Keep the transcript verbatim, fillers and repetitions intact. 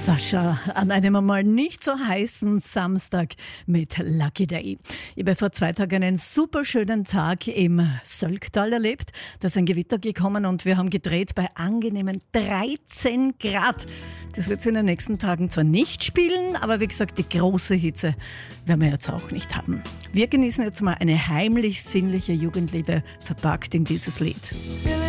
Sascha an einem mal nicht so heißen Samstag mit Lucky Day. Ich habe vor zwei Tagen einen super schönen Tag im Sölktal erlebt. Da ist ein Gewitter gekommen und wir haben gedreht bei angenehmen dreizehn Grad. Das wird es in den nächsten Tagen zwar nicht spielen, aber wie gesagt, die große Hitze werden wir jetzt auch nicht haben. Wir genießen jetzt mal eine heimlich sinnliche Jugendliebe verpackt in dieses Lied.